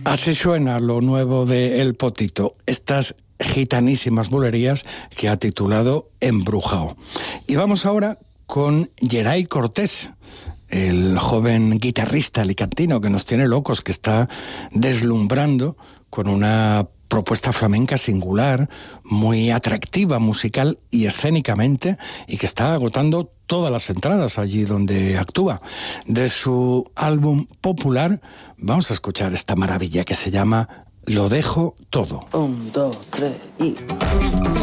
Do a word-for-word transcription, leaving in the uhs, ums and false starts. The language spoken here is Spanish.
Así suena lo nuevo de El Potito, estas gitanísimas bulerías que ha titulado Embrujao. Y vamos ahora con Geray Cortés, el joven guitarrista alicantino que nos tiene locos, que está deslumbrando con una propuesta flamenca singular, muy atractiva musical y escénicamente, y que está agotando todas las entradas allí donde actúa. De su álbum popular vamos a escuchar esta maravilla que se llama Lo dejo todo. Un, dos, tres y...